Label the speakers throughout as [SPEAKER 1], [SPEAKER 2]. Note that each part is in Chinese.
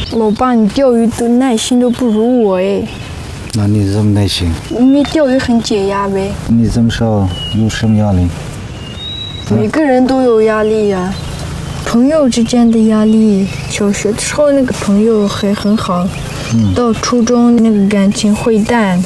[SPEAKER 1] 老爸，你钓鱼的耐心都不如我哎。
[SPEAKER 2] 那你这么耐心？
[SPEAKER 1] 因为钓鱼很解压呗。
[SPEAKER 2] 你这么少有什么压力？
[SPEAKER 1] 每个人都有压力呀，朋友之间的压力，小学的时候那个朋友还很好，到初中那个感情会淡。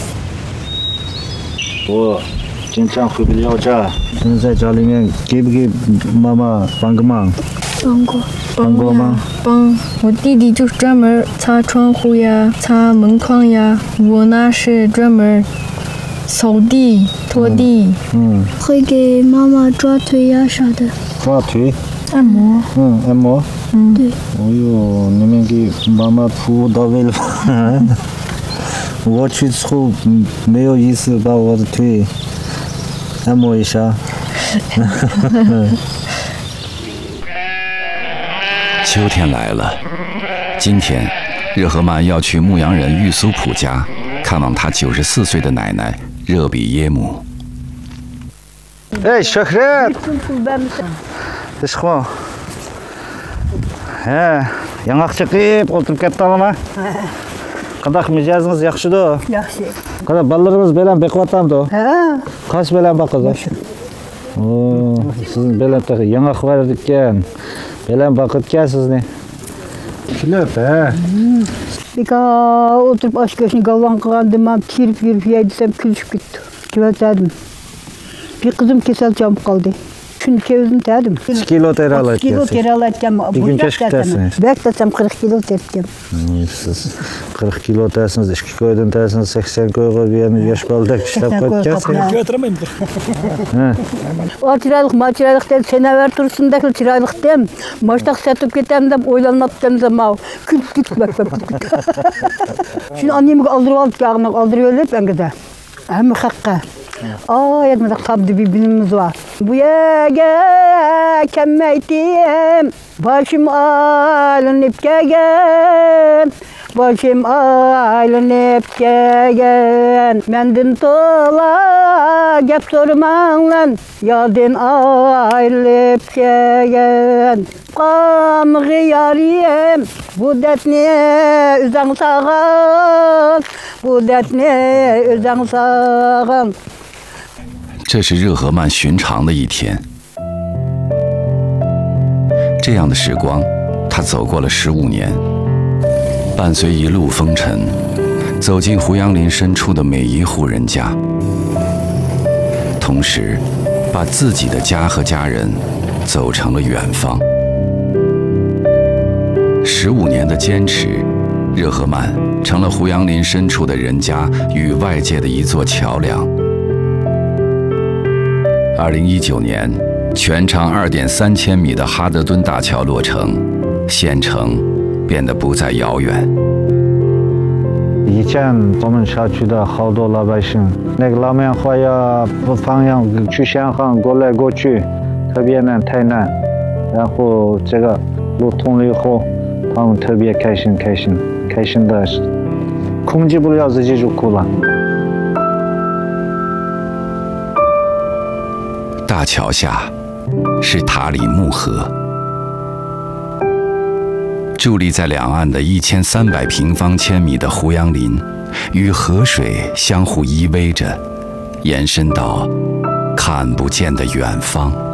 [SPEAKER 2] 我经常回不了家，你在家里面给不给妈妈帮个忙？帮过吗？
[SPEAKER 1] 帮，我弟弟就是专门擦窗户呀、擦门框呀，我呢是专门扫地、拖地。
[SPEAKER 3] 会给妈妈抓腿呀啥的。
[SPEAKER 2] 抓腿？
[SPEAKER 1] 按摩。
[SPEAKER 2] 按摩。
[SPEAKER 3] 对。
[SPEAKER 2] 哎呦，你们给妈妈服务到位了吧？我去之后没有意思把我的腿按摩一下。
[SPEAKER 4] 秋天来了，今天热河曼要去牧羊人玉苏普家看望他94岁的奶奶热比耶姆。
[SPEAKER 2] 哎，小黑，这是quoi？Яңақшы қиып отырып кетті ма? Қандай мижазыңыз жақсы да?
[SPEAKER 5] Жақсы.
[SPEAKER 2] Қандай балаларыңыз белән бекіп атамды? Қаш белән бақызы? Сіздің белән тағы яңақ бар екен. Белән бақыт кәсіз не? Күліп,
[SPEAKER 5] Bika oturup aşk yaşını galvan kılandım, tirip yeydisem külüşüp gitti. Kivetledim. Bir kızım kesel çabuk kaldı. Şunu çevirdim dedim.
[SPEAKER 2] 2 kilo teri alay
[SPEAKER 5] 30 kilo teri alaydım.
[SPEAKER 2] Bir gün keşke tersiniz.
[SPEAKER 5] Beklesem 40 kilo terdim.
[SPEAKER 2] Siz 40 kilo tersiniz, 2 koydan tersiniz, 80 koyga bir yana yaş baldak işlep koyup kelsiniz.
[SPEAKER 6] Götüremeyin.
[SPEAKER 5] O çıraylık dedi, sene ver dursun da çıraylık dem. Maçtak satıp gitem dem, oylanıp dem zaman. Külüp gitmek. Şimdi annemi aldırıp alıp yağına aldırıyorlar ben de. Hem hakka. Yetmedi tabi bir bilimimiz var. Bu yege kemmeydim, başım alınıp gegen. Başım alınıp gegen. Mendin tola gep sorman lan, yadın ayrılıp gegen. Kamığı yariyem, bu dertni üzden sağal, bu dertni üzden sağal.
[SPEAKER 4] 这是热河曼寻常的一天。这样的时光，他走过了15年，伴随一路风尘，走进胡杨林深处的每一户人家，同时把自己的家和家人走成了远方。15年的坚持，热河曼成了胡杨林深处的人家与外界的一座桥梁。2019年，全长2.3千米的哈德敦大桥落成，县城变得不再遥远。
[SPEAKER 2] 以前我们小区的好多老百姓，那个老棉花呀，不放羊去香港过来过去，特别难，太难。然后这个路通了以后，他们特别开心的，控制不了自己就哭了。
[SPEAKER 4] 大桥下是塔里木河，伫立在两岸的1300平方千米的胡杨林，与河水相互依偎着，延伸到看不见的远方。